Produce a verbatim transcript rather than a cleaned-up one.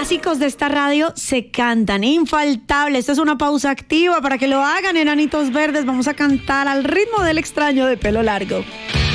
clásicos de esta radio se cantan, infaltable. Esta es una pausa activa para que lo hagan, enanitos verdes. Vamos a cantar al ritmo del extraño de pelo largo.